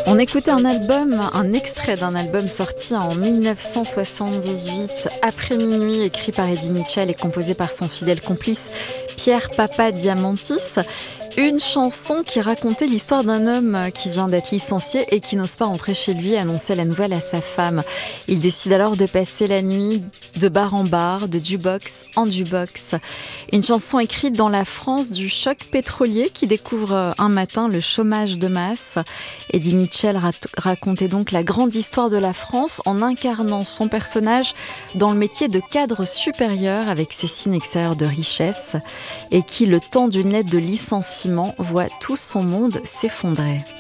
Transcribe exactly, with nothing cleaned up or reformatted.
On écoutait un album, un extrait d'un album sorti en dix-neuf cent soixante-dix-huit, Après minuit, écrit par Eddie Mitchell et composé par son fidèle complice Pierre Papa Diamantis. Une chanson qui racontait l'histoire d'un homme qui vient d'être licencié et qui n'ose pas rentrer chez lui et annoncer la nouvelle à sa femme. Il décide alors de passer la nuit de bar en bar, de jukebox en jukebox. Une chanson écrite dans la France du choc pétrolier qui découvre un matin le chômage de masse. Eddie Mitchell racontait donc la grande histoire de la France en incarnant son personnage dans le métier de cadre supérieur avec ses signes extérieurs de richesse et qui, le temps d'une lettre de licenciement, voit tout son monde s'effondrer.